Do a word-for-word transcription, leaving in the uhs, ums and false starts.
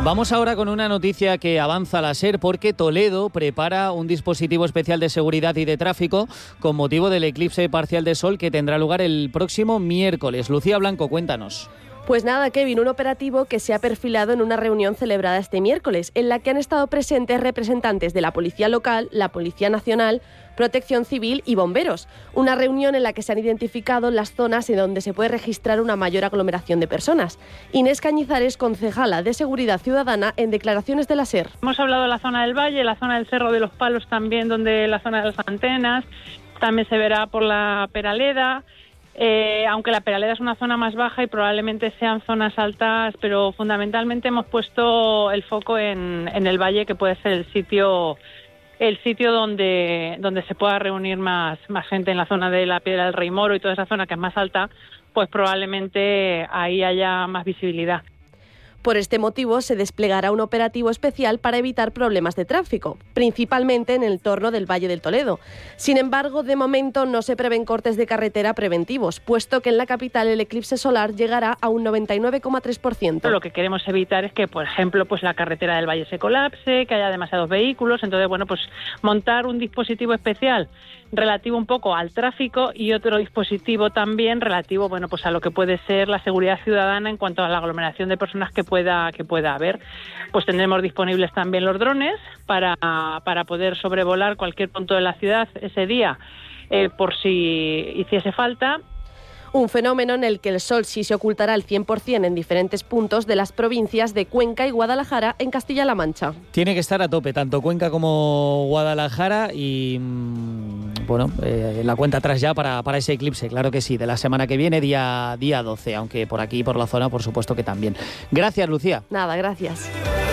Vamos ahora con una noticia que avanza la SER, porque Toledo prepara un dispositivo especial de seguridad y de tráfico con motivo del eclipse parcial de sol que tendrá lugar el próximo miércoles. Lucía Blanco, cuéntanos. Pues nada, Kevin, un operativo que se ha perfilado en una reunión celebrada este miércoles, en la que han estado presentes representantes de la Policía Local, la Policía Nacional, Protección Civil y bomberos. Una reunión en la que se han identificado las zonas en donde se puede registrar una mayor aglomeración de personas. Inés Cañizares, concejala de Seguridad Ciudadana, en declaraciones de la SER. Hemos hablado de la zona del Valle, la zona del Cerro de los Palos también, donde la zona de las antenas, también se verá por la Peraleda. Eh, aunque la Peraleda es una zona más baja y probablemente sean zonas altas, pero fundamentalmente hemos puesto el foco en, en el Valle, que puede ser el sitio el sitio donde donde se pueda reunir más, más gente, en la zona de la Piedra del Rey Moro y toda esa zona que es más alta, pues probablemente ahí haya más visibilidad. Por este motivo, se desplegará un operativo especial para evitar problemas de tráfico, principalmente en el entorno del Valle del Toledo. Sin embargo, de momento no se prevén cortes de carretera preventivos, puesto que en la capital el eclipse solar llegará a un noventa y nueve coma tres por ciento. Lo que queremos evitar es que, por ejemplo, pues la carretera del Valle se colapse, que haya demasiados vehículos. Entonces, bueno, pues montar un dispositivo especial relativo un poco al tráfico y otro dispositivo también relativo, bueno, pues a lo que puede ser la seguridad ciudadana en cuanto a la aglomeración de personas que pueda que pueda haber. Pues tendremos disponibles también los drones para, para poder sobrevolar cualquier punto de la ciudad ese día, eh, por si hiciese falta. Un fenómeno en el que el sol sí se ocultará al cien por ciento en diferentes puntos de las provincias de Cuenca y Guadalajara en Castilla-La Mancha. Tiene que estar a tope, tanto Cuenca como Guadalajara, y bueno, eh, la cuenta atrás ya para, para ese eclipse, claro que sí, de la semana que viene, día, día doce, aunque por aquí, por la zona, por supuesto que también. Gracias, Lucía. Nada, gracias.